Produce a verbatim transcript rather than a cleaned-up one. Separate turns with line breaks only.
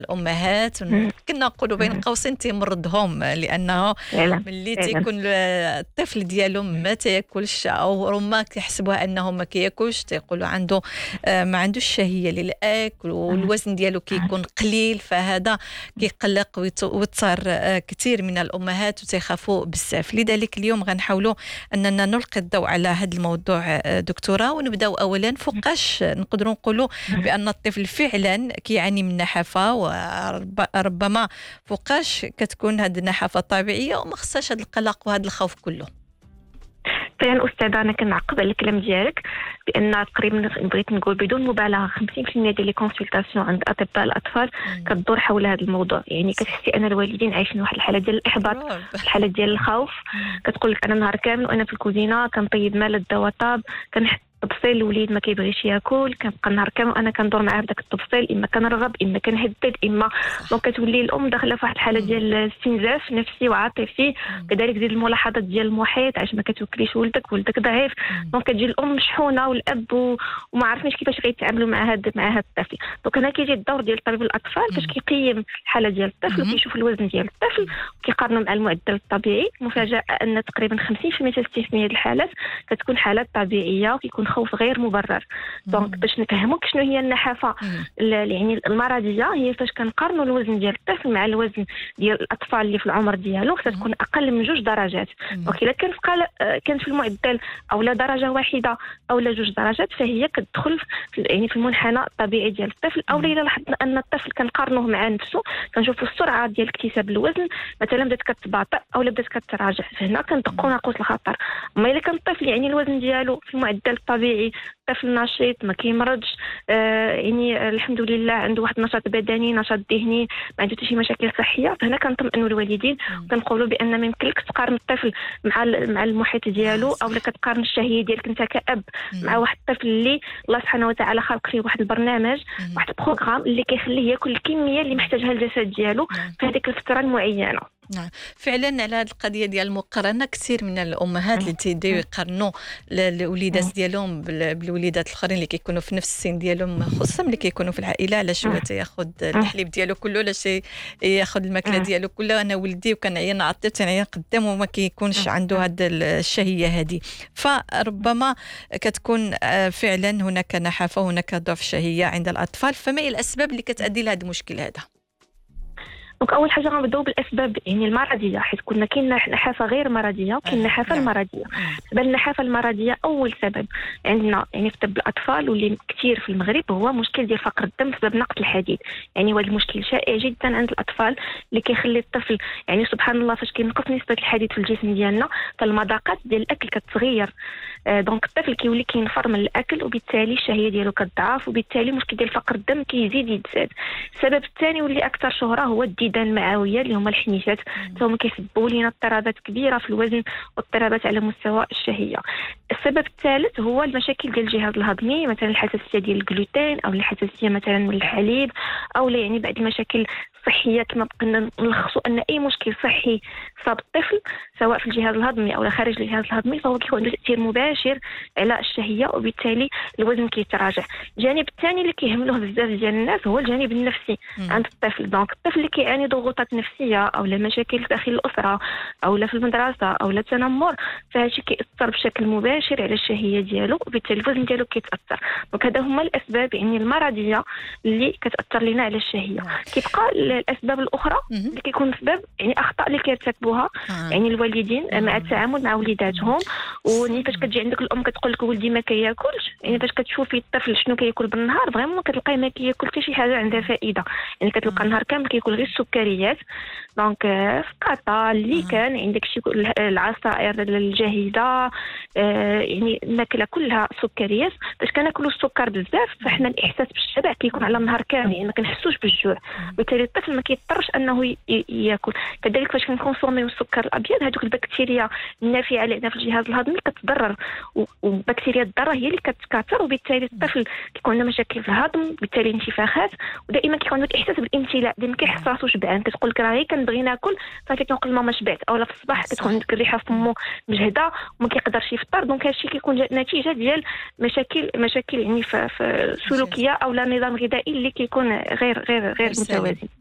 الامهات كنا نقولوا بين قوسين تيمرضهم، لانه ملي تيكون الطفل ديالهم ما تياكلش او رما كيحسبوها انه ما كياكلش، تيقولوا عنده ما عندوش الشهيه للاكل والوزن ديالو كيكون قليل، فهذا كيقلق ويوتر كثير من الامهات وتيخافوا بزاف. لذلك اليوم غنحاولوا اننا نلقي الضوء على هذا الموضوع دكتوره، ونبداو اولا فوقاش نقدروا نقولوا بان الطفل فعلا كيعاني من نحافه، وربما فوقاش كتكون هذه النحافه طبيعيه وما خصهاش هذا القلق وهذا الخوف كله.
فعلا أستاذة أنا كنعقب على الكلام ديالك بأن تقريبا بغيت نقول بدون مبالغة خمسين بالمئة ديال لي كونسلطاسيون عند أطباء الأطفال كتدور حول هذا الموضوع. يعني كتحسي أن الوالدين عايشين واحد الحالة ديال الإحباط، الحالة ديال الخوف. كتقول لك أنا نهار كامل وأنا في الكوزينة كنطيب مال الدواء طاب، كنحط الطفل الوليد ما كيبغيش ياكل، كنبقى النهار كامل انا كندور معاه بداك الطفل، اما كنرغب اما كنهدد اما دونك كتولي الام داخله في واحد الحاله ديال الاستنزاف نفسي وعاطفي. كذلك زيد الملاحظات ديال المحيط، علاش ما كتوكليش ولدك ولدك ضعيف، دونك كتجي الام مشحونه والاب وما عارفينش كيفاش غيتعاملوا مع هذا مع هذا الطفل. دونك هنا كيجي الدور ديال طبيب الاطفال فاش كيقيم الحاله ديال الطفل وكيشوف الوزن ديال الطفل وكيقارنه مع المعدل الطبيعي. المفاجاه ان تقريبا خمسين بالمئة حتى ستين بالمئة ديال الحالات كتكون حالات طبيعيه وكيكون خوف غير مبرر. دونك باش نفهموك شنو هي النحافه يعني المرضيه، هي فاش كنقارنوا الوزن ديال الطفل مع الوزن ديال الاطفال اللي في العمر ديالو كتكون اقل من جوج درجات. دونك الا كان في كان في المعدل او لا درجه واحده او لا جوج درجات فهي كتدخل في يعني في المنحنى الطبيعي ديال الطفل. او الا لاحظنا ان الطفل كنقارنوه مع نفسه كنشوفوا السرعه ديال اكتساب الوزن مثلا بدات كتباطئ او بدات كتراجع، فهنا كندقوا ناقوس الخطر. اما الا كان الطفل يعني الوزن ديالو في المعدل الطبيعي، طفل نشيط ما كيمرضش، آه يعني الحمد لله عنده واحد النشاط بدني نشاط ذهني ما عنده حتى شي مشاكل صحيه، فهنا كنطمئنوا الوالدين وكنقولوا بان ما يمكنلكش تقارن الطفل مع مع المحيط ديالو، او لا كتقارن الشهيه ديالك انت كاب مع واحد الطفل اللي الله سبحانه وتعالى خلق فيه واحد البرنامج واحد البروغرام اللي كيخليه ياكل الكميه اللي محتاجها الجسد ديالو في هذيك الفتره المعينه.
نعم فعلا على هذه القضيه ديال المقارنه كثير من الامهات اللي تيبداو يقارنوا الوليدات ديالهم بالوليدات الاخرين اللي كيكونوا في نفس السن ديالهم، خصوصا اللي كيكونوا في العائله، علاش هو تياخذ الحليب ديالو كله، علاش ياخذ الماكله ديالو كلها، انا ولدي وكنعيا نعطيه تنعيا قدامه وما كيكونش عنده هذه الشهيه هذه. فربما كتكون فعلا هناك نحافه وهناك ضعف شهيه عند الاطفال. فما هي الاسباب اللي كتؤدي لهذا المشكل هذا؟
دونك اول حاجه غنبداو بالاسباب يعني المرضيه، حيت قلنا كاين نحافه غير مرضيه وكاين النحافه المرضيه. بل النحافه المرضيه اول سبب عندنا يعني في طب الاطفال واللي كثير في المغرب هو مشكل ديال فقر الدم بسبب نقص الحديد. يعني هذا المشكل شائع جدا عند الاطفال اللي كيخلي الطفل يعني سبحان الله فاش كينقص نسبه الحديد في الجسم ديالنا فالمذاقات ديال الاكل كتغير. آه دونك الطفل كيولي كينفر من الاكل وبالتالي الشهيه ديالو كتضعف وبالتالي مشكل ديال فقر الدم كيزيد يتزاد. السبب الثاني واللي اكثر شهره هو الديدان المعويه اللي هما الحنيشات، هما كيسببوا لنا اضطرابات كبيره في الوزن واضطرابات على مستوى الشهيه. السبب الثالث هو المشاكل ديال الجهاز الهضمي، مثلا الحساسيه ديال الجلوتين او الحساسيه مثلا من الحليب او يعني بعض المشاكل الصحيه كما بقينا نلخصوا ان اي مشكل صحي صاب الطفل سواء في الجهاز الهضمي او خارج الجهاز الهضمي فهو كيكون عنده تاثير مباشر على الشهيه وبالتالي الوزن كيتراجع. الجانب الثاني اللي كيهملوه بزاف ديال الناس هو الجانب النفسي عند الطفل. دونك الطفل اللي كيعاني ضغوطات نفسيه او لا مشاكل داخل الاسره او لا في المدرسه او لا التنمر فهادشي كيأثر بشكل مباشر على الشهيه ديالو وبالتالي الوزن ديالو كيتاثر. دونك هذا هما الاسباب يعني المرضيه اللي كتاثر لنا على الشهيه. كيبقى الاسباب الاخرى اللي كيكون سبب يعني اخطاء اللي كيرتكبوها يعني الوالدين مع التعامل مع وليداتهم. وفاش كتجي عندك الام كتقول لك ولدي ما كياكلش، يعني فاش كتشوفي الطفل شنو كياكل بالنهار فريمون كتلقاه ما كياكل حتى شي حاجه عندها فائده، يعني كتلقى النهار كامل كياكل غير السكريات. دونك فقط اللي كان عندك شي العصائر الجاهزه يعني الماكله كلها سكريات. فاش كناكلوا السكر بزاف فاحنا الاحساس بالشبع كيكون على النهار كامل، يعني ما كنحسوش بالجوع وبالتالي الطفل ما كيضطرش انه ياكل. كذلك فاش كنكونسوميو السكر الابيض هذوك البكتيريا النافعه لنا في الجهاز الهضمي الهضم كتضرر، وبكتيريا الضاره هي اللي كتكاثر، وبالتالي الطفل كيكون عنده مشاكل في الهضم، بالتالي انتفاخات، ودائما كيكون عنده الاحساس بالامتلاء، دائما كيحس راسو شبعان، كتقول لك راه غير كنبغي ناكل صافي كنقول ماما شبعت، اولا في الصباح كتكون عندك الريحه في فمو مجهده وما كيقدرش يفطر. دونك هادشي كيكون نتيجه ديال مشاكل مشاكل يعني في السلوكيه او لا نظام غذائي اللي كيكون غير غير غير متوازن.